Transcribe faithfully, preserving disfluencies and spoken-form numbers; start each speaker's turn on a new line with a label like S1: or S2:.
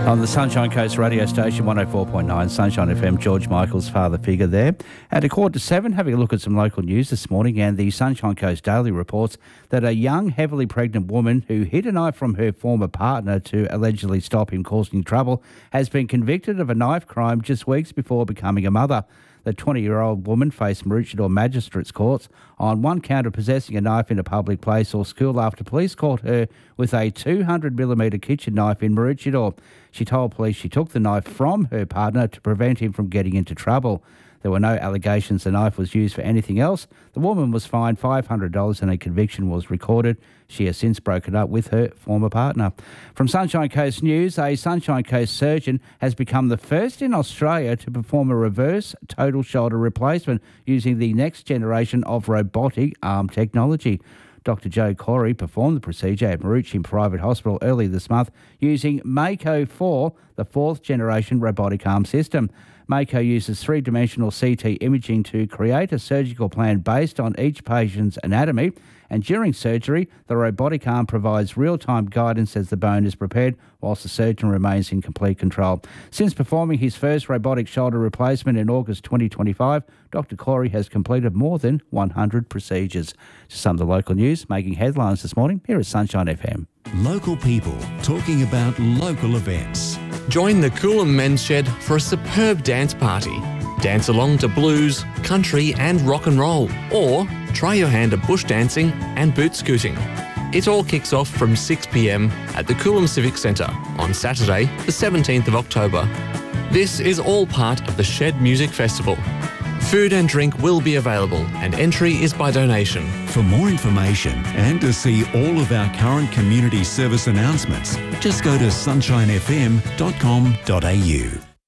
S1: On the Sunshine Coast radio station, one oh four point nine, Sunshine F M, George Michael's father figure there. At a quarter to seven, having a look at some local news this morning, and the Sunshine Coast Daily reports that a young, heavily pregnant woman who hid a knife from her former partner to allegedly stop him causing trouble has been convicted of a knife crime just weeks before becoming a mother. The twenty-year-old woman faced Maroochydore Magistrates Courts on one count of possessing a knife in a public place or school after police caught her with a two hundred millimetre kitchen knife in Maroochydore. She told police she took the knife from her partner to prevent him from getting into trouble. There were no allegations the knife was used for anything else. The woman was fined five hundred dollars and a conviction was recorded. She has since broken up with her former partner. From Sunshine Coast News, a Sunshine Coast surgeon has become the first in Australia to perform a reverse total shoulder replacement using the next generation of robotic arm technology. Doctor Joe Corey performed the procedure at Maroochydore Private Hospital early this month using Mako four, the fourth generation robotic arm system. Mako uses three-dimensional C T imaging to create a surgical plan based on each patient's anatomy, and during surgery, the robotic arm provides real-time guidance as the bone is prepared, whilst the surgeon remains in complete control. Since performing his first robotic shoulder replacement in August twenty twenty-five, Doctor Corey has completed more than one hundred procedures. Just some of the local news making headlines this morning here at Sunshine F M.
S2: Local people talking about local events.
S3: Join the Coolum Men's Shed for a superb dance party. Dance along to blues, country and rock and roll, or try your hand at bush dancing and boot scooting. It all kicks off from six p m at the Coolum Civic Centre on Saturday, the seventeenth of October. This is all part of the Shed Music Festival. Food and drink will be available and entry is by donation.
S2: For more information and to see all of our current community service announcements, just go to sunshine f m dot com dot a u.